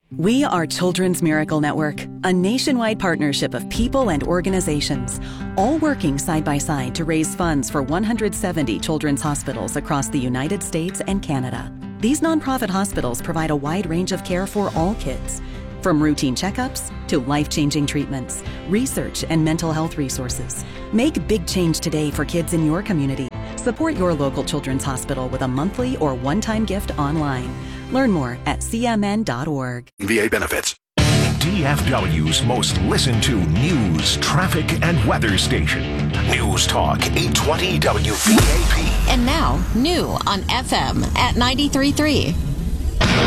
We are Children's Miracle Network, a nationwide partnership of people and organizations, all working side by side to raise funds for 170 children's hospitals across the United States and Canada. These nonprofit hospitals provide a wide range of care for all kids, from routine checkups to life-changing treatments, research, and mental health resources. Make big change today for kids in your community. Support your local children's hospital with a monthly or one-time gift online. Learn more at cmn.org. VA benefits. DFW's most listened to news, traffic, and weather station. News Talk 820 WVAP. And now, new on FM at 93.3.